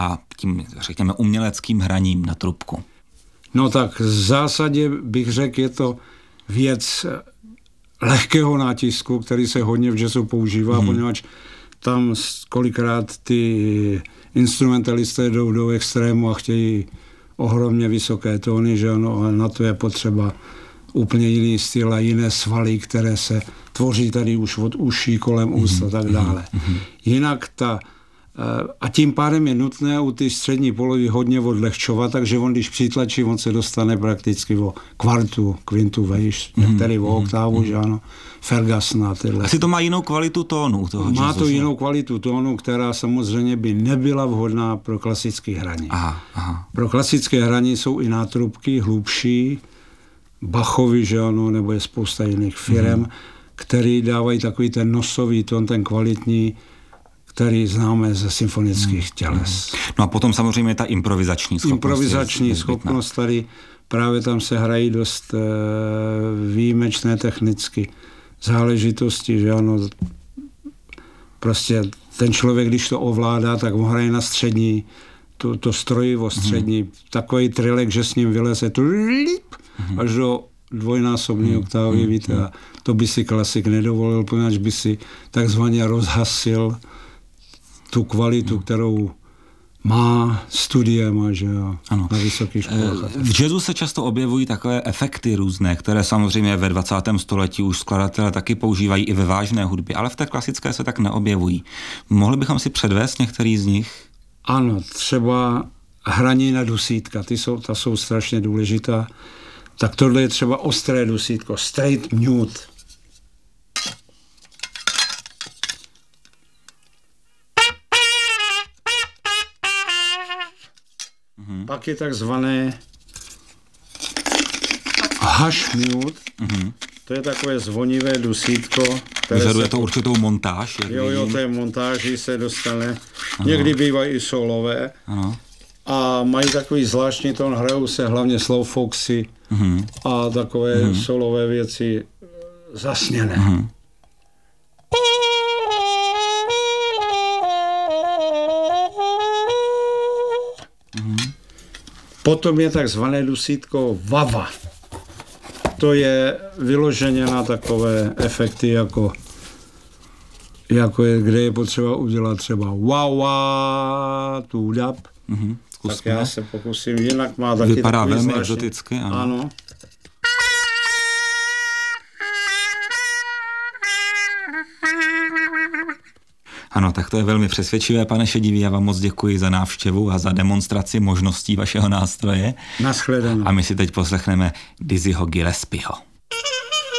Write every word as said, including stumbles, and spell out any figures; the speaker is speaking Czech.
a tím, řekněme, uměleckým hraním na trubku? No tak v zásadě bych řekl, je to věc lehkého nátisku, který se hodně v jazzu používá, hmm. poněvadž tam kolikrát ty instrumentalisté jdou do extrému a chtějí ohromně vysoké tóny, že ano, a na to je potřeba úplně jiný styl a jiné svaly, které se tvoří tady už od uší, kolem úst a tak dále. Jinak ta, a tím pádem je nutné u ty střední polovy hodně odlehčovat, takže on, když přitlačí, on se dostane prakticky o kvartu, kvintu vejš, některý o oktávu, že ano, Ferguson a tyhle. Asi to má jinou kvalitu tónu toho Má jazzu, to že? jinou kvalitu tónu, která samozřejmě by nebyla vhodná pro klasické hraní. Aha, aha. Pro klasické hraní jsou i nátrubky hlubší, Bachovi, že ano, nebo je spousta jiných firem, mm-hmm. který dávají takový ten nosový tón, ten kvalitní, který známe ze symfonických mm-hmm. těles. No a potom samozřejmě ta improvizační schopnost. Improvizační schopnost tady, právě tam se hrají dost e, výjimečné technicky záležitosti, že ano, prostě ten člověk, když to ovládá, tak on hraje na střední, to, to strojivo střední, mm-hmm. takový trilek, že s ním vyleze to líp, mm-hmm. až do dvojnásobný oktávy, mm-hmm. víte, a to by si klasik nedovolil, protože by si takzvaně rozhasil tu kvalitu, mm-hmm. kterou má studiem a že jo, ano. na vysokých školách. V jazzu se často objevují takové efekty různé, které samozřejmě ve dvacátém století už skladatelé taky používají i ve vážné hudbě, ale v té klasické se tak neobjevují. Mohli bychom si předvést některý z nich? Ano, třeba hraní na dusítka, ty jsou, ta jsou strašně důležitá. Tak tohle je třeba ostré dusítko, straight mute. Mm-hmm. Pak je takzvané hush mute. Mm-hmm. To je takové zvonivé dusítko. Vyžaduje to určitou montáž. Jo, jo, to je montáži se dostane. Ano. Někdy bývají i solové. Ano. A mají takový zvláštní tón, hrajou se hlavně slow foxy mm-hmm. a takové mm-hmm. solové věci zasněné. Mm-hmm. Mm-hmm. Potom je takzvané dusítko vava. To je vyloženě na takové efekty, jako, jako je, kde je potřeba udělat třeba wawa, tu dap. Mm-hmm. Tak já se pokusím, jinak má taky vypadá takový velmi zvláštní. exoticky, ano. ano. Ano, tak to je velmi přesvědčivé, pane Šedivý, já vám moc děkuji za návštěvu a za demonstraci možností vašeho nástroje. Nashledanou. A my si teď poslechneme Dizzyho Gillespieho.